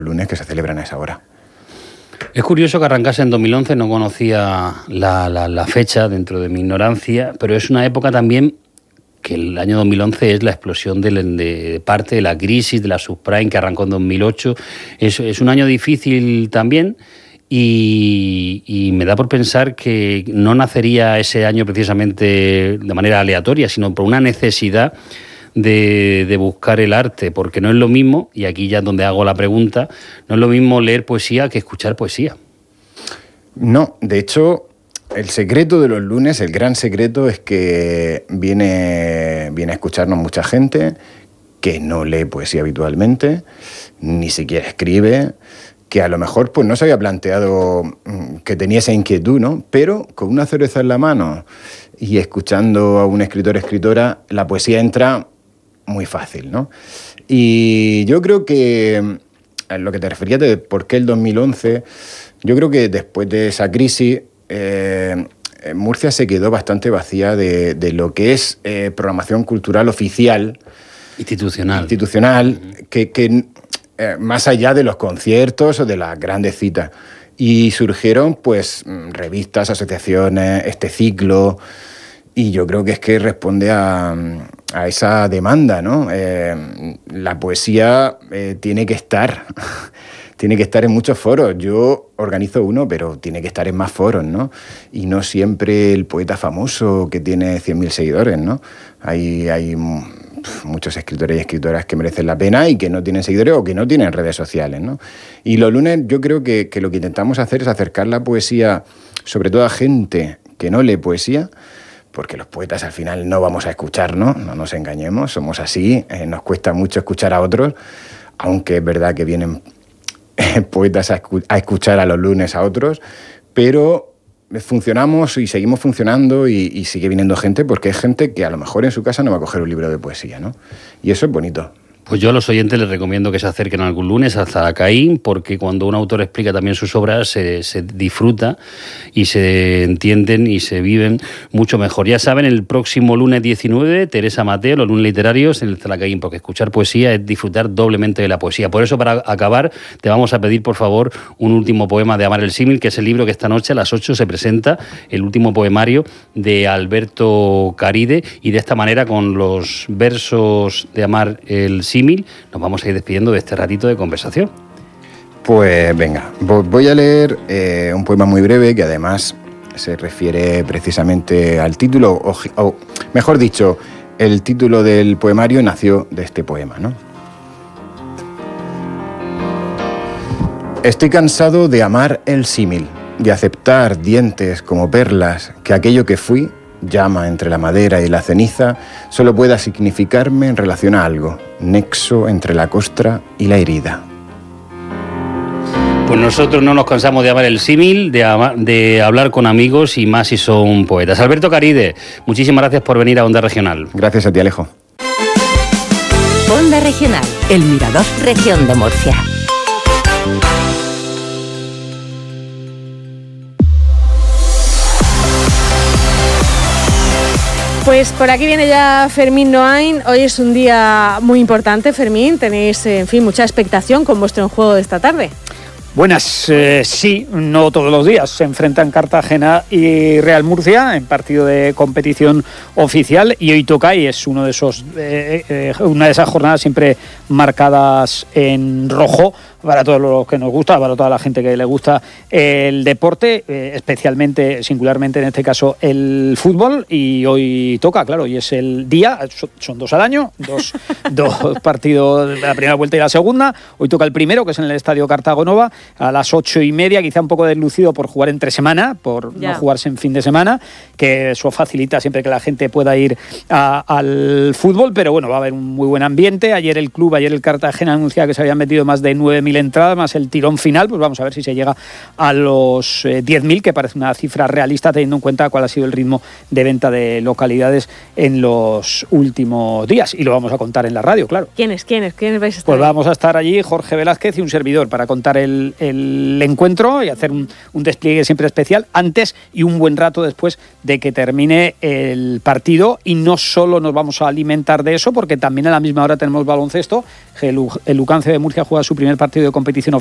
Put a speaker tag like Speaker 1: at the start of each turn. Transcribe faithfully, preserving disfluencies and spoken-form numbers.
Speaker 1: lunes que se celebran a esa hora.
Speaker 2: Es curioso que arrancase en dos mil once, no conocía la, la, la fecha dentro de mi ignorancia, pero es una época también que el año dos mil once es la explosión de, de parte de la crisis, de la subprime que arrancó en dos mil ocho. Es, es un año difícil también y, y me da por pensar que no nacería ese año precisamente de manera aleatoria, sino por una necesidad De, de buscar el arte, porque no es lo mismo, y aquí ya es donde hago la pregunta, no es lo mismo leer poesía que escuchar poesía.
Speaker 1: No, de hecho, el secreto de los lunes, el gran secreto es que viene, viene a escucharnos mucha gente que no lee poesía habitualmente, ni siquiera escribe, que a lo mejor pues no se había planteado que tenía esa inquietud, ¿no? Pero con una cerveza en la mano y escuchando a un escritor o escritora, la poesía entra muy fácil, ¿no? Y yo creo que, a lo que te referías de por qué el dos mil once, yo creo que después de esa crisis, eh, Murcia se quedó bastante vacía de, de lo que es eh, programación cultural oficial.
Speaker 2: Institucional.
Speaker 1: Institucional, que, que eh, más allá de los conciertos o de las grandes citas. Y surgieron, pues, revistas, asociaciones, este ciclo. Y yo creo que es que responde a, a esa demanda, ¿no? Eh, la poesía eh, tiene que estar, tiene que estar en muchos foros. Yo organizo uno, pero tiene que estar en más foros, ¿no? Y no siempre el poeta famoso que tiene cien mil seguidores, ¿no? Hay, hay muchos escritores y escritoras que merecen la pena y que no tienen seguidores o que no tienen redes sociales, ¿no? Y los lunes yo creo que, que lo que intentamos hacer es acercar la poesía, sobre todo a gente que no lee poesía, porque los poetas al final no vamos a escuchar, ¿no? No nos engañemos, somos así, eh, nos cuesta mucho escuchar a otros, aunque es verdad que vienen eh, poetas a, escu- a escuchar a los lunes a otros, pero funcionamos y seguimos funcionando y, y sigue viniendo gente porque es gente que a lo mejor en su casa no va a coger un libro de poesía, ¿no? Y eso es bonito.
Speaker 2: Pues yo a los oyentes les recomiendo que se acerquen algún lunes a Zalacaín, porque cuando un autor explica también sus obras se, se disfruta y se entienden y se viven mucho mejor. Ya saben, el próximo lunes diecinueve, Teresa Mateo, los lunes literarios en el Zalacaín, porque escuchar poesía es disfrutar doblemente de la poesía. Por eso, para acabar, te vamos a pedir, por favor, un último poema de Amar el símil, que es el libro que esta noche a las ocho se presenta, el último poemario de Alberto Caride, y de esta manera, con los versos de Amar el símil, nos vamos a ir despidiendo de este ratito de conversación.
Speaker 1: Pues venga, voy a leer eh, un poema muy breve que además se refiere precisamente al título, o, o mejor dicho, el título del poemario nació de este poema, ¿no? Estoy cansado de amar el símil, de aceptar dientes como perlas, que aquello que fui, llama entre la madera y la ceniza, solo pueda significarme en relación a algo, nexo entre la costra y la herida.
Speaker 2: Pues nosotros no nos cansamos de amar el símil, de, ama- de hablar con amigos y más si son poetas. Alberto Caride, muchísimas gracias por venir a Onda Regional.
Speaker 1: Gracias a ti, Alejo.
Speaker 3: Onda Regional, El Mirador, Región de Murcia.
Speaker 4: Pues por aquí viene ya Fermín Noain. Hoy es un día muy importante, Fermín. Tenéis, en fin, mucha expectación con vuestro enjuego de esta tarde.
Speaker 5: Buenas, eh, sí, no todos los días. Se enfrentan Cartagena y Real Murcia en partido de competición oficial y hoy toca y es uno de esos, eh, eh, una de esas jornadas siempre marcadas en rojo para todos los que nos gusta, para toda la gente que le gusta el deporte, eh, especialmente, singularmente en este caso, el fútbol. Y hoy toca, claro, y es el día, son dos al año, dos, dos partidos, la primera vuelta y la segunda. Hoy toca el primero, que es en el Estadio Cartago Nova, a las ocho y media, quizá un poco deslucido por jugar entre semana, por ya no jugarse en fin de semana, que eso facilita siempre que la gente pueda ir a, al fútbol, pero bueno, va a haber un muy buen ambiente. Ayer el club, ayer el Cartagena anunciaba que se habían metido más de nueve mil entradas, más el tirón final, pues vamos a ver si se llega a los eh, diez mil, que parece una cifra realista teniendo en cuenta cuál ha sido el ritmo de venta de localidades en los últimos días, y lo vamos a contar en la radio, claro.
Speaker 4: ¿Quiénes, quiénes, quiénes vais a estar?
Speaker 5: Pues ahí? Vamos a estar allí Jorge Velázquez y un servidor para contar el, el encuentro y hacer un, un despliegue siempre especial antes y un buen rato después de que termine el partido. Y no solo nos vamos a alimentar de eso, porque también a la misma hora tenemos baloncesto El Lucancio de Murcia juega su primer partido de competición